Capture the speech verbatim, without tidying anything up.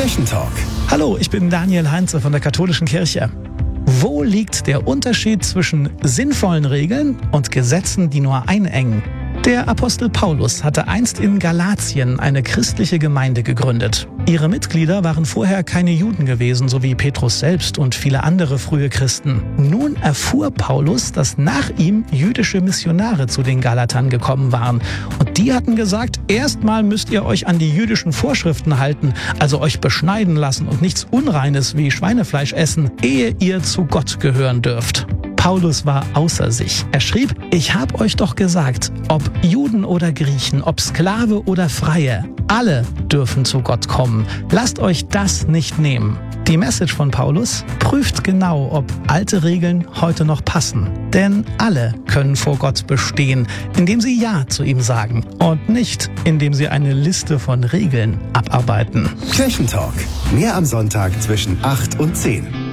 Kirchentalk. Hallo, ich bin Daniel Heinze von der Katholischen Kirche. Wo liegt der Unterschied zwischen sinnvollen Regeln und Gesetzen, die nur einengen? Der Apostel Paulus hatte einst in Galatien eine christliche Gemeinde gegründet. Ihre Mitglieder waren vorher keine Juden gewesen, so wie Petrus selbst und viele andere frühe Christen. Nun erfuhr Paulus, dass nach ihm jüdische Missionare zu den Galatern gekommen waren. Und die hatten gesagt, erstmal müsst ihr euch an die jüdischen Vorschriften halten, also euch beschneiden lassen und nichts Unreines wie Schweinefleisch essen, ehe ihr zu Gott gehören dürft. Paulus war außer sich. Er schrieb, ich habe euch doch gesagt, ob Juden oder Griechen, ob Sklave oder Freie, alle dürfen zu Gott kommen. Lasst euch das nicht nehmen. Die Message von Paulus prüft genau, ob alte Regeln heute noch passen. Denn alle können vor Gott bestehen, indem sie Ja zu ihm sagen und nicht, indem sie eine Liste von Regeln abarbeiten. Kirchentalk. Mehr am Sonntag zwischen acht und zehn.